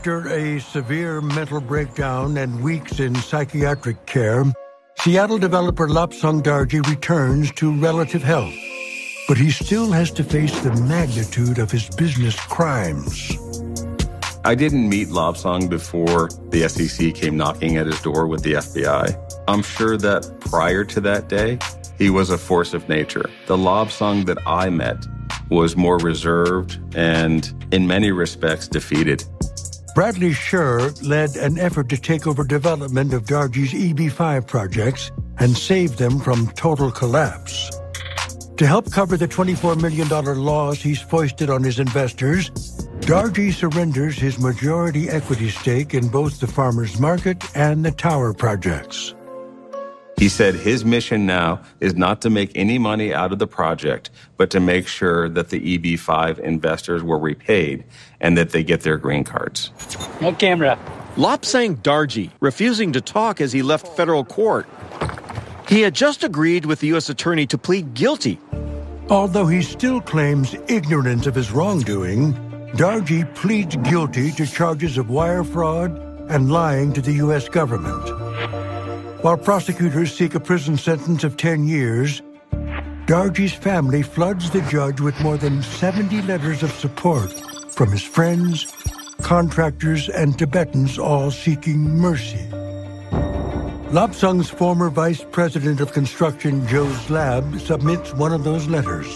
After a severe mental breakdown and weeks in psychiatric care, Seattle developer Lobsang Darji returns to relative health. But he still has to face the magnitude of his business crimes. I didn't meet Lobsang before the SEC came knocking at his door with the FBI. I'm sure that prior to that day, he was a force of nature. The Lobsang that I met was more reserved and, in many respects, defeated. Bradley Sher led an effort to take over development of Darji's EB-5 projects and save them from total collapse. To help cover the $24 million loss he's foisted on his investors, Darji surrenders his majority equity stake in both the Farmers Market and the Tower projects. He said his mission now is not to make any money out of the project, but to make sure that the EB-5 investors were repaid and that they get their green cards. No camera. Lobsang Darji, refusing to talk as he left federal court. He had just agreed with the U.S. attorney to plead guilty. Although he still claims ignorance of his wrongdoing, Darji pleads guilty to charges of wire fraud and lying to the U.S. government. While prosecutors seek a prison sentence of 10 years, Darji's family floods the judge with more than 70 letters of support from his friends, contractors, and Tibetans, all seeking mercy. Lobsang's former vice president of construction, Joe Slab, submits one of those letters.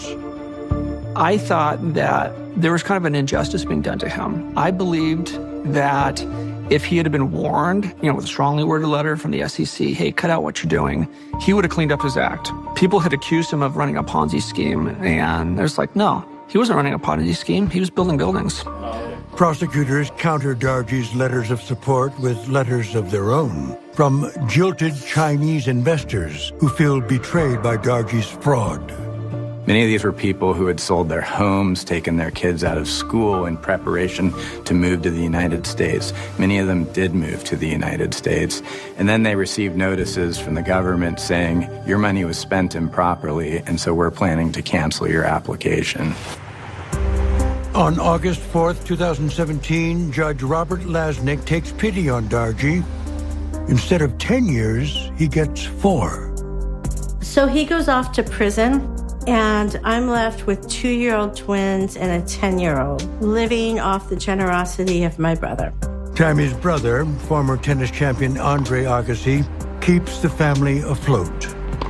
I thought that there was kind of an injustice being done to him. I believed that if he had been warned, with a strongly worded letter from the SEC, hey, cut out what you're doing, he would have cleaned up his act. People had accused him of running a Ponzi scheme, and there's no, he wasn't running a Ponzi scheme. He was building buildings. Prosecutors counter Darji's letters of support with letters of their own from jilted Chinese investors who feel betrayed by Darji's fraud. Many of these were people who had sold their homes, taken their kids out of school in preparation to move to the United States. Many of them did move to the United States. And then they received notices from the government saying, your money was spent improperly, and so we're planning to cancel your application. On August 4th, 2017, Judge Robert Lasnik takes pity on Darji. Instead of 10 years, he gets 4. So he goes off to prison. And I'm left with 2-year-old twins and a 10-year-old, living off the generosity of my brother. Tammy's brother, former tennis champion Andre Agassi, keeps the family afloat.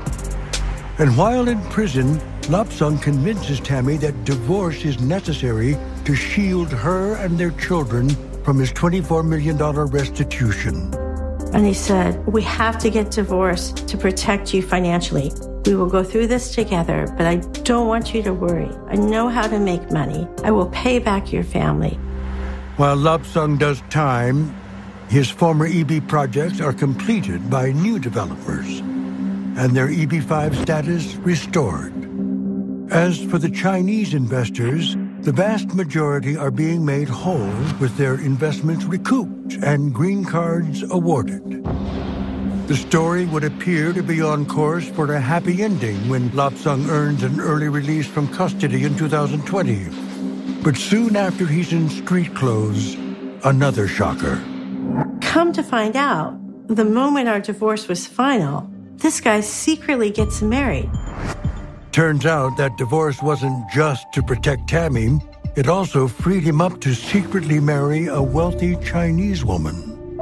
And while in prison, Lobsang convinces Tammy that divorce is necessary to shield her and their children from his $24 million restitution. And he said, we have to get divorced to protect you financially. We will go through this together, but I don't want you to worry. I know how to make money. I will pay back your family. While Lobsang does time, his former EB projects are completed by new developers, and their EB-5 status restored. As for the Chinese investors, the vast majority are being made whole with their investments recouped and green cards awarded. The story would appear to be on course for a happy ending when Lobsang earns an early release from custody in 2020. But soon after he's in street clothes, another shocker. Come to find out, the moment our divorce was final, this guy secretly gets married. Turns out that divorce wasn't just to protect Tammy. It also freed him up to secretly marry a wealthy Chinese woman.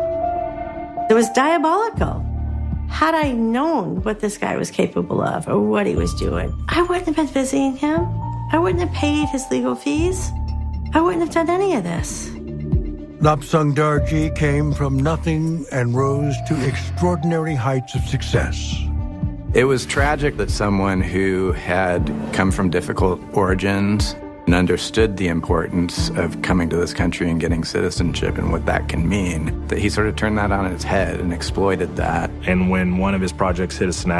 It was diabolical. Had I known what this guy was capable of or what he was doing, I wouldn't have been visiting him. I wouldn't have paid his legal fees. I wouldn't have done any of this. Lobsang Darji came from nothing and rose to extraordinary heights of success. It was tragic that someone who had come from difficult origins and understood the importance of coming to this country and getting citizenship and what that can mean, that he sort of turned that on its head and exploited that. And when one of his projects hit a snag,